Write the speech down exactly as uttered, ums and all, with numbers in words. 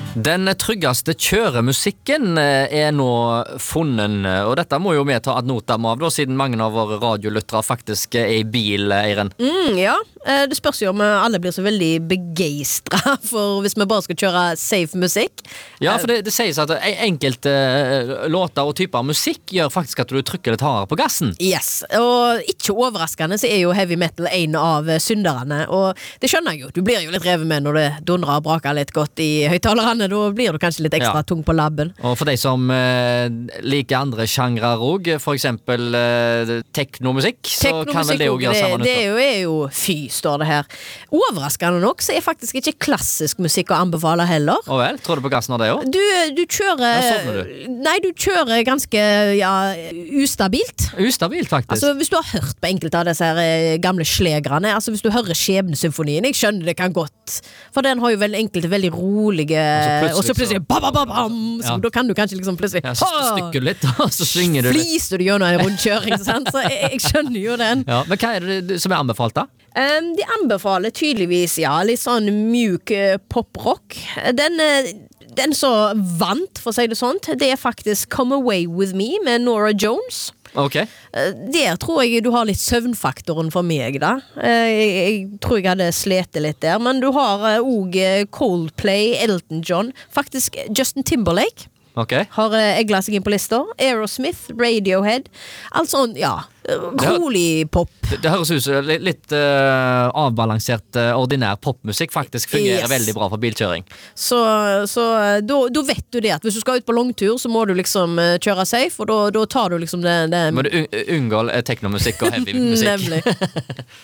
Den tryggeste kjøremusikken er nå funnet, og dette må jo vi ta ad notam av, da, siden mange av våre radiolyttere faktisk er i bil, Eiren. Mm, ja, det spørs jo om alle blir så veldig begeistret for hvis vi bare skal kjøre safe musikk. Ja, for det, det sies at enkelte låter og typer musikk gjør faktisk at du trykker litt hardere på gassen. Yes, og ikke overraskende så er jo heavy metal en av synderne, og det skjønner jeg jo, du blir jo litt revet med når det dundrer og braker litt godt i høyttalerne, da blir du kanskje litt ekstra ja. tung på labben. Og for de som eh, liker andre sjangrer også, for eksempel eh, teknomusikk, så kan vel det jo gjøre samme nytt. Det er jo, er jo fy, står det her. Overraskende nok så er faktisk ikke klassisk musikk å anbefale heller. Å vel, tror du på gassen av det også? Du, du kjører... Du. Nei, du kjører ganske, ja, ustabilt. Ustabilt, faktisk. Altså, hvis du har hørt på enkelte av disse her gamle slegrene, altså hvis du hører Skjebnesymfonien, jeg skjønner det kan godt, for den har jo vel enkelte veldig rolige... Og så plutselig bam, bam, bam, bam, så ja. Da kan du kanskje liksom plutselig ja, så stykker du litt, og så svinger du litt. Fliser du gjennom en rundkjøring, sant? Så jeg, jeg skjønner jo den. Ja, men hva er det som er anbefalt da? Um, de anbefaler tydeligvis, ja, litt sånn mjuk uh, pop-rock. Den, uh, den så vant, for å si det sånt, det er faktisk Come Away With Me med Norah Jones. Ok. Der tror jeg du har litt søvnfaktoren for meg da. Jeg, jeg tror jeg hadde slet litt der, men du har også Coldplay, Elton John, faktisk Justin Timberlake. Okay. Har eglet seg inn på lister. Aerosmith, Radiohead. Alt sånn, ja, rolig pop. Det, det høres ut som litt, litt uh, avbalansert, uh, ordinær popmusikk faktisk fungerer yes. veldig bra for bilkjøring. Så, så da vet du det, at hvis du skal ut på langtur, så må du liksom uh, kjøre safe, og da tar du liksom det... det... Må du un- unngå teknomusikk og heavy musikk. Nemlig.